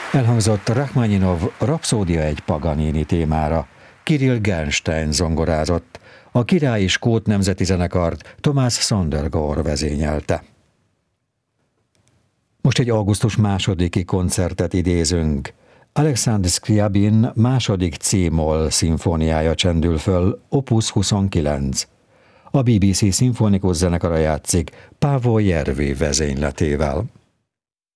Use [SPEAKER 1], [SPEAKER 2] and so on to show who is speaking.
[SPEAKER 1] Elhangzott Rachmaninov Rapszódia egy Paganini témára. Kirill Gernstein zongorázott. A Királyi Skót Nemzeti Zenekart Thomas Sondergaard vezényelte. Most egy augusztus 2-i koncertet idézünk. Alexander Scriabin második C-moll szimfóniája csendül föl, Opus 29. A BBC szimfonikus zenekara játszik Paavo Järvi vezényletével.